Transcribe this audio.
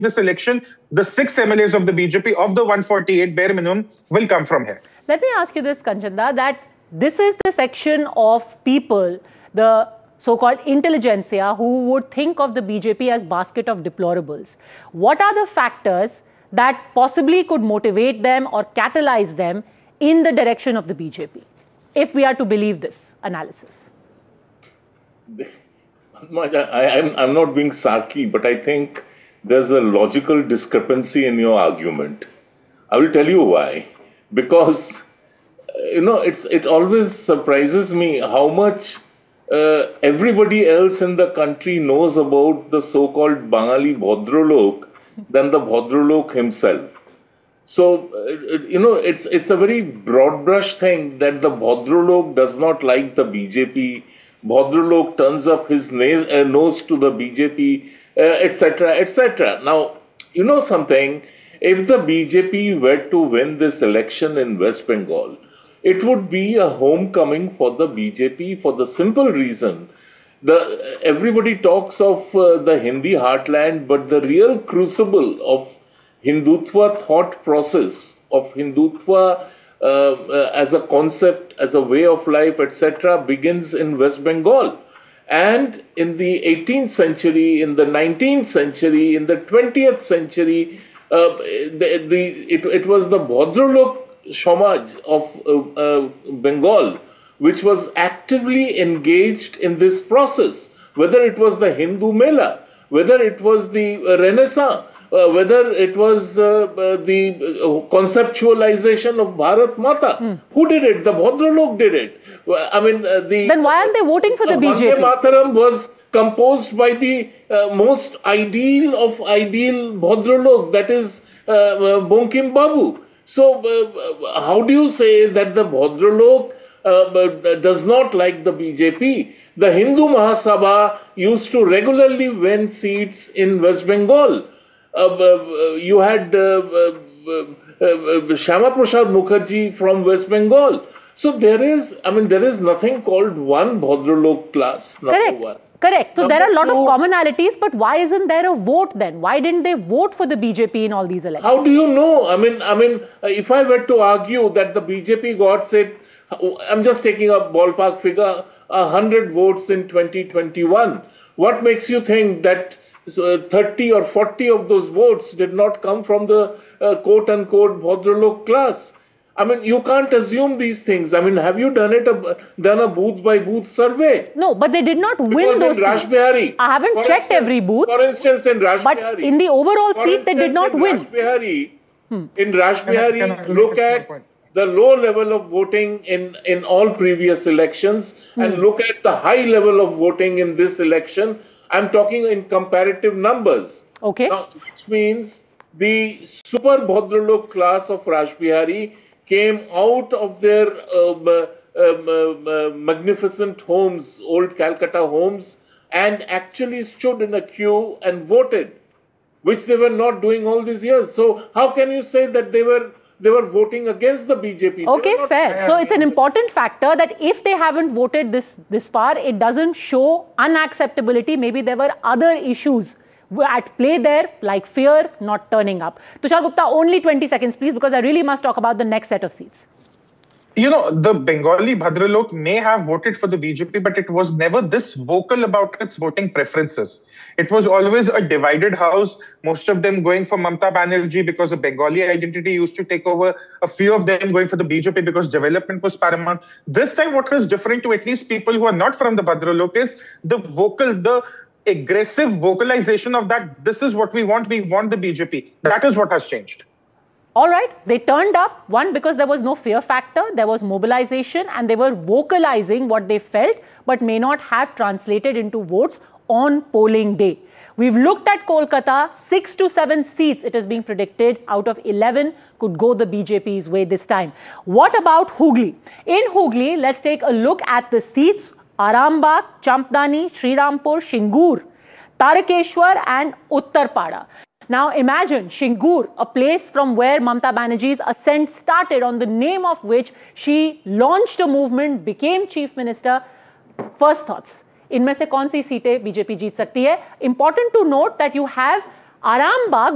this election, the 6 MLAs of the BJP of the 148 bare minimum will come from here. Let me ask you this, Kanchanda, that this is the section of people, the so-called intelligentsia, who would think of the BJP as basket of deplorables. What are the factors that possibly could motivate them or catalyze them in the direction of the BJP, if we are to believe this analysis? I'm not being sarky, but I think there's a logical discrepancy in your argument. I will tell you why. Because, it always surprises me how much everybody else in the country knows about the so-called Bangali Bhadralok than the Bhadralok himself. So, it's a very broad brush thing that the Bhadralok does not like the BJP. Bhadralok turns up his nose to the BJP, etc., etc. Now, you know something, if the BJP were to win this election in West Bengal, it would be a homecoming for the BJP for the simple reason. Everybody talks of the Hindi heartland, but the real crucible of Hindutva thought process, of Hindutva as a concept, as a way of life, etc., begins in West Bengal. And in the 18th century, in the 19th century, in the 20th century, it was the Bhadralok Samaj of Bengal which was actively engaged in this process, whether it was the Hindu Mela, whether it was the Renaissance, whether it was the conceptualization of Bharat Mata. Who did it? The Bhadralok did it. Then why aren't they voting for the BJP? Vande Mataram was composed by the most ideal of ideal Bhadralok, that is Bankim Babu. So how do you say that the Bhadralok does not like the BJP? The Hindu Mahasabha used to regularly win seats in West Bengal. You had Shyama Prasad Mukherjee from West Bengal. So there is nothing called one Bhadralok class. Correct. So there are a lot of commonalities, but why isn't there a vote then? Why didn't they vote for the BJP in all these elections? How do you know? If I were to argue that the BJP got, say, I'm just taking a ballpark figure, 100 votes in 2021. What makes you think that 30 or 40 of those votes did not come from the quote-unquote Bhadralok class? You can't assume these things. Have you done a booth-by-booth survey? No, but they did not win those seats. Bihari, I haven't checked every booth. For instance, in Raj but Bihari, in the overall seat, they did not win. In Raj Bihari, look at the low level of voting in all previous elections and look at the high level of voting in this election. I'm talking in comparative numbers. Okay. Now, which means the super Bhadralok class of Raj Bihari came out of their magnificent homes, old Calcutta homes, and actually stood in a queue and voted, which they were not doing all these years. So how can you say that they were voting against the BJP? Okay, fair. So it's an important factor that if they haven't voted this far, it doesn't show unacceptability. Maybe there were other issues at play there, like fear not turning up. Tushar Gupta, only 20 seconds, please, because I really must talk about the next set of seats. The Bengali Bhadralok may have voted for the BJP, but it was never this vocal about its voting preferences. It was always a divided house, most of them going for Mamata Banerjee because of Bengali identity used to take over, a few of them going for the BJP because development was paramount. This time, what is different to at least people who are not from the Bhadralok is the aggressive vocalization of that this is what we want the BJP. That is what has changed. All right, they turned up, one, because there was no fear factor, there was mobilization, and they were vocalizing what they felt, but may not have translated into votes on polling day. We've looked at Kolkata, 6 to 7 seats, it is being predicted, out of 11 could go the BJP's way this time. What about Hooghly? In Hooghly, let's take a look at the seats. Arambagh, Champdani, Srirampur, Shingur, Tarakeshwar and Uttarpada. Now imagine Shingur, a place from where Mamata Banerjee's ascent started, on the name of which she launched a movement, became Chief Minister. First thoughts, इनमें से कौन सी सीटें BJP जीत सकती है? Important to note that you have Arambagh